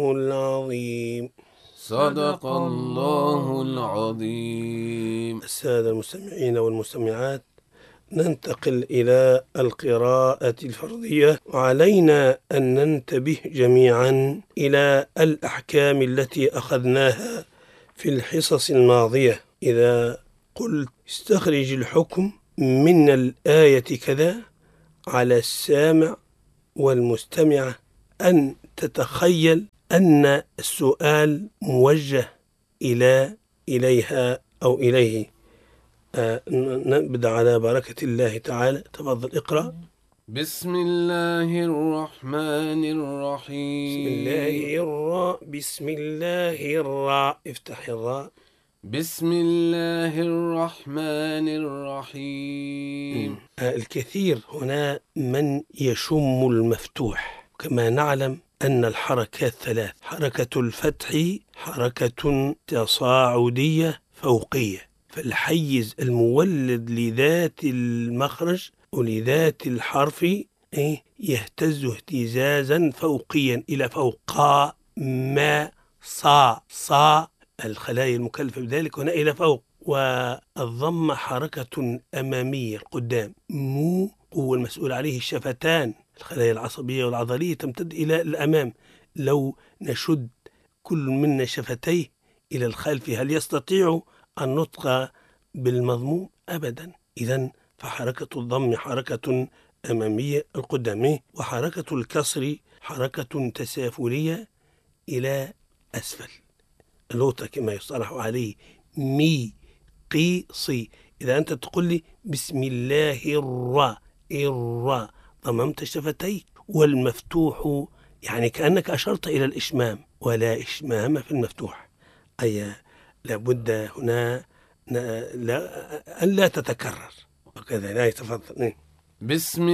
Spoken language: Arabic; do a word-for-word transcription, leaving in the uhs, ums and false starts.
العظيم. صدق الله العظيم. السادة المستمعين والمستمعات، ننتقل إلى القراءة الفرضية، وعلينا أن ننتبه جميعا إلى الأحكام التي أخذناها في الحصص الماضية. إذا قلت استخرج الحكم من الآية كذا، على السامع والمستمع أن تتخيل أن السؤال موجه إلى إليها أو إليه. آه نبدأ على بركة الله تعالى. تفضل اقرأ. بسم الله الرحمن الرحيم. بسم الله الراء بسم الله الراء افتح الراء. بسم الله الرحمن الرحيم. آه الكثير هنا من يشم المفتوح، كما نعلم أن الحركات ثلاث: حركة الفتح، حركة تصاعدية فوقية، فالحيز المولد لذات المخرج ولذات الحرف يهتز اهتزازا فوقيا إلى فوق. قا ما صا صا، الخلايا المكلفة بذلك هنا إلى فوق. والضم حركة أمامية قدام. مو هو المسؤول عليه الشفتان، الخلايا العصبية والعضلية تمتد إلى الأمام. لو نشد كل منا شفتيه إلى الخلف، هل يستطيع النطق بالمضموم؟ أبدا. إذن فحركة الضم حركة أمامية القدام، وحركة الكسر حركة تسافلية إلى أسفل، اللوطة كما يصطلح عليه، مي قي صي. إذا أنت تقول لي بسم الله الراء الراء، ضممت شفتيك، والمفتوح يعني كأنك أشرت إلى الإشمام، ولا إشمام في المفتوح، أي لابد هنا لا أن لا تتكرر وكذا. لا يتفضل. بسم